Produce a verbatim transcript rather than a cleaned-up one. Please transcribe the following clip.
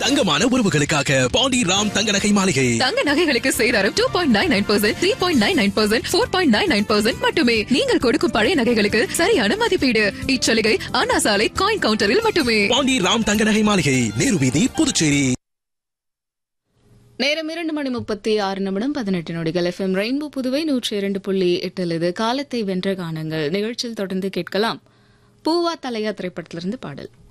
தங்கமான உறவுகளுக்காக பாண்டி ராம் தங்க நகை மாளிகை. தங்க நகைகளுக்கு சேதாரம் two point nine nine percent three point nine nine percent four point nine nine percent மட்டுமே. நீங்கள் கொடுக்கும் பழைய நகைகளுக்கு சரியான மதிப்பீடு. இச்சலுகை அண்ணா சாலை காயின் கவுண்டரில் மட்டுமே. பாண்டி ராம் தங்க நகை மாளிகை, நேரு வீதி, புதுச்சேரி. நேரம் இரண்டு மணி முப்பத்தி ஆறு நிமிடம் பதினெட்டு நொடிகள். எஃப் எம் ரெயின்போ புதுவை நூற்றி இரண்டு புள்ளி எட்டில் இது காலத்தை வென்ற கானங்கள் நிகழ்ச்சியில் தொடர்ந்து கேட்கலாம். பூவா தலையா திரைப்படத்திலிருந்து பாடல்.